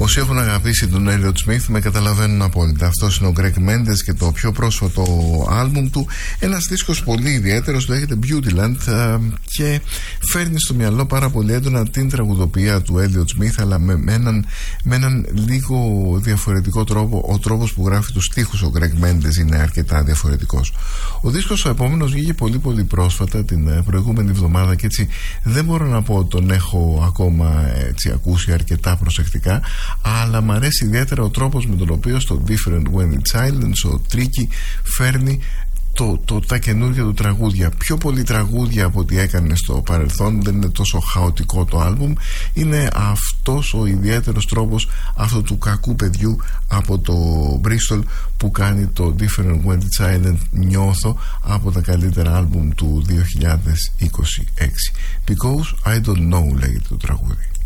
Όσοι έχουν αγαπήσει τον Elliott Smith με καταλαβαίνουν απόλυτα. Αυτός είναι ο Greg Mendes και το πιο πρόσφατο άλμπουμ του. Ένας δίσκος πολύ ιδιαίτερος, λέγεται Beautyland, και φέρνει στο μυαλό πάρα πολύ έντονα την τραγουδοποιία του Elliott Smith, αλλά με έναν λίγο διαφορετικό τρόπο. Ο τρόπος που γράφει τους στίχους ο Greg Mendes είναι αρκετά διαφορετικός. Ο δίσκος ο επόμενος βγήκε πολύ πολύ πρόσφατα, την προηγούμενη εβδομάδα, και έτσι δεν μπορώ να πω ότι τον έχω ακόμα έτσι ακούσει αρκετά προσεκτικά, αλλά μου αρέσει ιδιαίτερα ο τρόπος με τον οποίο στο Different When It's Silence ο Tricky φέρνει τα καινούργια του τραγούδια. Πιο πολύ τραγούδια από ό,τι έκανε στο παρελθόν, δεν είναι τόσο χαοτικό το άλμπουμ. Είναι αυτός ο ιδιαίτερος τρόπος αυτού του κακού παιδιού από το Bristol που κάνει το Different When It's Silent, νιώθω, από τα καλύτερα άλμπουμ του 2026. Because I Don't Know λέγεται το τραγούδι.